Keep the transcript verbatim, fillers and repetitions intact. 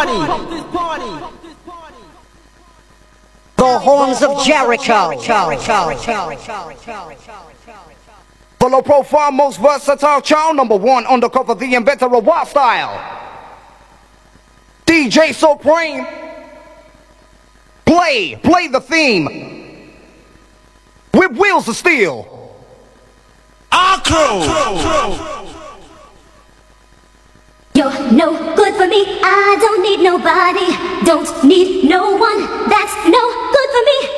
party. The horns of Jericho. The low profile, most versatile child, number one undercover, the inventor of wild style. D J Supreme. Play, play the theme. With wheels of steel. Our crew. You're no good for me. I don't need nobody. Don't need no one. That's no good for me.